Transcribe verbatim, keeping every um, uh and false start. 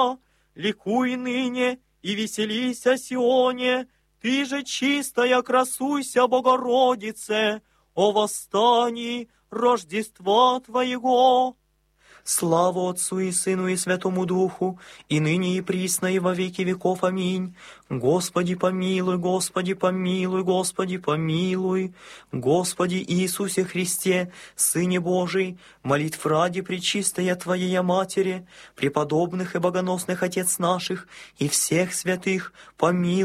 Ликуй ныне и веселись о Сионе, ты же чистая красуйся, Богородице, о восстании Рождества Твоего. Слава Отцу и Сыну и Святому Духу, и ныне и присно и во веки веков. Аминь. Господи помилуй, Господи помилуй, Господи помилуй. Господи Иисусе Христе, Сыне Божий, молитв ради пречистая Твоей Матери, преподобных и богоносных Отец наших и всех святых, помилуй.